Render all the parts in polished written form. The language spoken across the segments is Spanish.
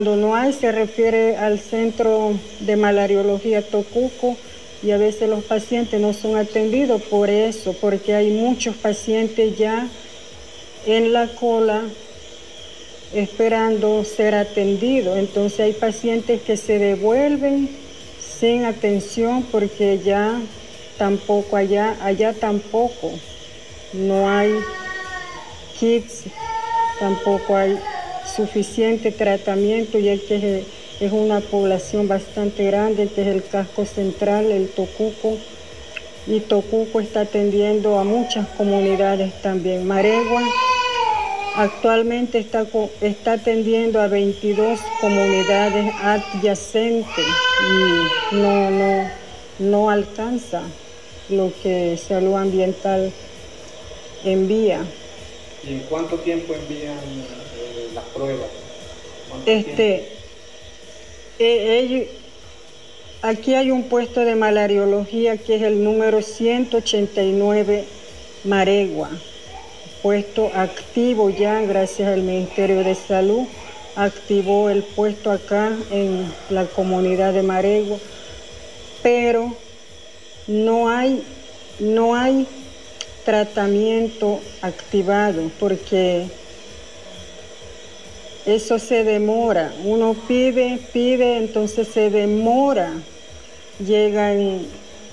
Cuando no hay, se refiere al centro de malariología Tocuco y a veces los pacientes no son atendidos por eso, porque hay muchos pacientes ya en la cola esperando ser atendidos. Entonces hay pacientes que se devuelven sin atención porque ya tampoco allá tampoco no hay kits, tampoco hay suficiente tratamiento, ya que es una población bastante grande, que es el casco central, el Tocuco, y Tocuco está atendiendo a muchas comunidades también. Maregua actualmente está atendiendo a 22 comunidades adyacentes y no alcanza lo que Salud Ambiental envía. ¿Y en cuánto tiempo envían las pruebas? Aquí hay un puesto de malariología que es el número 189 Maregua, puesto activo ya gracias al Ministerio de Salud, activó el puesto acá en la comunidad de Maregua, pero no hay tratamiento activado porque eso se demora. Uno pide, entonces se demora. Llega en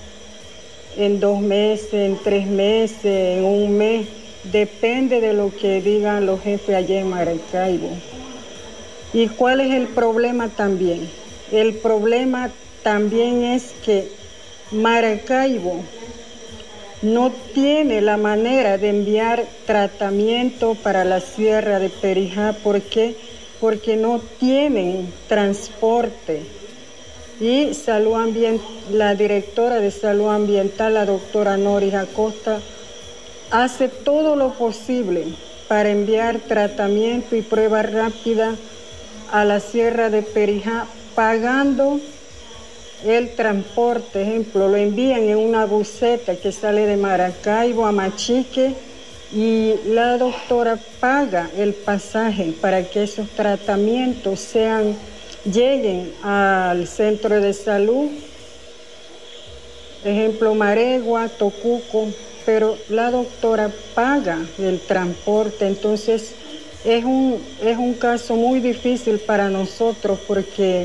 2 meses, en 3 meses, en 1 mes. Depende de lo que digan los jefes allá en Maracaibo. ¿Y cuál es el problema también? El problema también es que Maracaibo no tiene la manera de enviar tratamiento para la Sierra de Perijá. ¿Por qué? Porque no tienen transporte. Y la directora de Salud Ambiental, la doctora Noris Acosta, hace todo lo posible para enviar tratamiento y prueba rápida a la Sierra de Perijá, pagando el transporte. Ejemplo, lo envían en una buseta que sale de Maracaibo a Machique y la doctora paga el pasaje para que esos tratamientos lleguen al centro de salud, ejemplo Maregua, Tocuco, pero la doctora paga el transporte. Entonces es un caso muy difícil para nosotros porque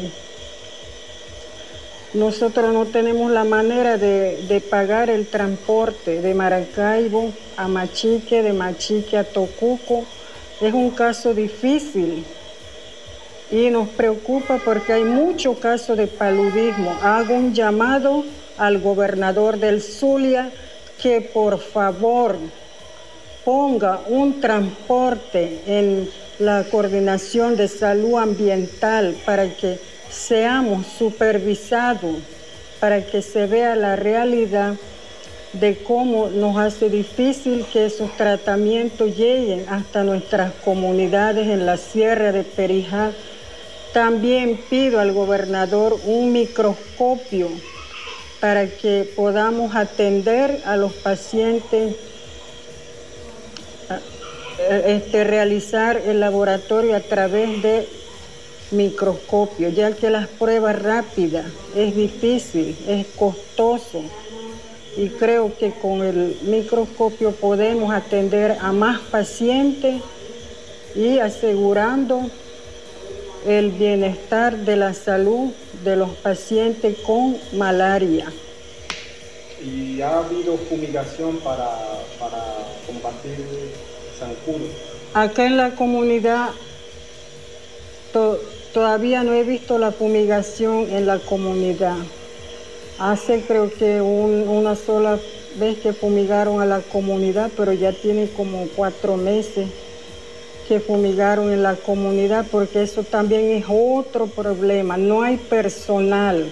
nosotros no tenemos la manera de pagar el transporte de Maracaibo a Machique, de Machique a Tocuco. Es un caso difícil y nos preocupa porque hay muchos casos de paludismo. Hago un llamado al gobernador del Zulia que por favor ponga un transporte en la coordinación de salud ambiental para que seamos supervisados, para que se vea la realidad de cómo nos hace difícil que esos tratamientos lleguen hasta nuestras comunidades en la Sierra de Perijá. También pido al gobernador un microscopio para que podamos atender a los pacientes, realizar el laboratorio a través de microscopio, ya que las pruebas rápidas es difícil, es costoso, y creo que con el microscopio podemos atender a más pacientes y asegurando el bienestar de la salud de los pacientes con malaria. ¿Y ha habido fumigación para combatir zancudo? Acá en la comunidad todavía no he visto la fumigación en la comunidad. Hace creo que una sola vez que fumigaron a la comunidad, pero ya tiene como 4 meses que fumigaron en la comunidad, porque eso también es otro problema. No hay personal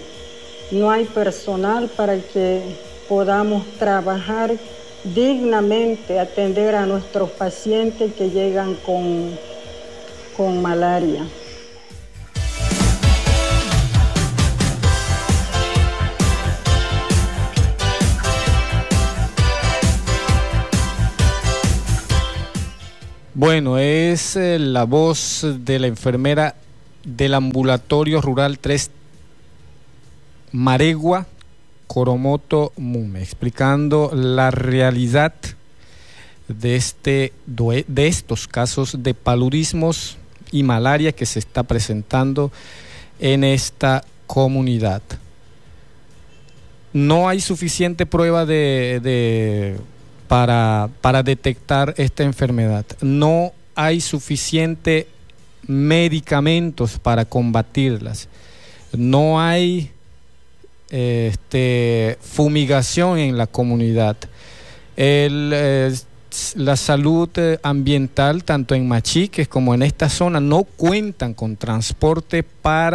para que podamos trabajar dignamente, atender a nuestros pacientes que llegan con malaria. Bueno, es la voz de la enfermera del ambulatorio rural 3 Maregua, Coromoto, Mume, explicando la realidad de estos casos de paludismos y malaria que se está presentando en esta comunidad. No hay suficiente prueba para detectar esta enfermedad. No hay suficiente medicamentos para combatirlas. No hay fumigación en la comunidad. La salud ambiental, tanto en Machiques como en esta zona, no cuentan con transporte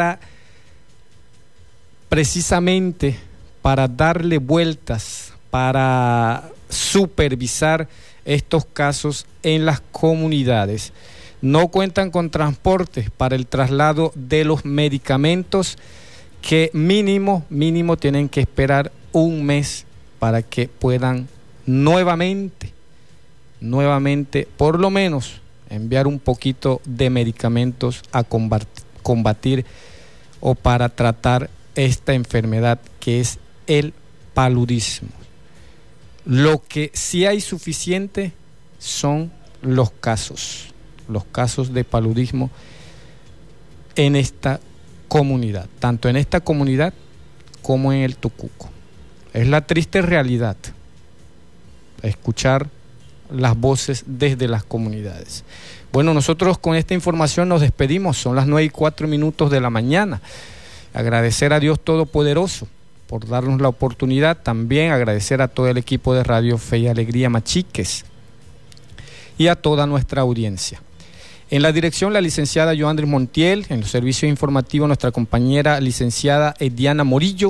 precisamente para darle vueltas, para supervisar estos casos en las comunidades. No cuentan con transporte para el traslado de los medicamentos, que mínimo tienen que esperar un mes para que puedan nuevamente, por lo menos, enviar un poquito de medicamentos a combatir o para tratar esta enfermedad que es el paludismo. Lo que sí hay suficiente son los casos de paludismo en esta comunidad, tanto en esta comunidad como en el Tucuco. Es la triste realidad escuchar las voces desde las comunidades. Bueno, nosotros con esta información nos despedimos, son las 9:04 de la mañana. Agradecer a Dios Todopoderoso por darnos la oportunidad, también agradecer a todo el equipo de Radio Fe y Alegría Machiques y a toda nuestra audiencia. En la dirección, la licenciada Joandris Montiel; en los servicios informativos, nuestra compañera licenciada Ediana Morillo;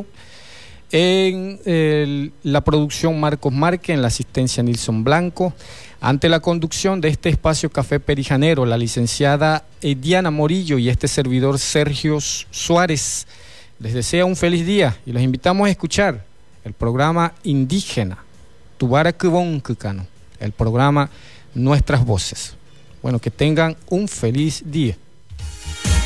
en la producción, Marcos Márquez; en la asistencia, Nilson Blanco; ante la conducción de este espacio Café Perijanero, la licenciada Ediana Morillo y este servidor Sergio Suárez. Les desea un feliz día y los invitamos a escuchar el programa indígena Tubaracubón Cucano, el programa Nuestras Voces. Bueno, que tengan un feliz día.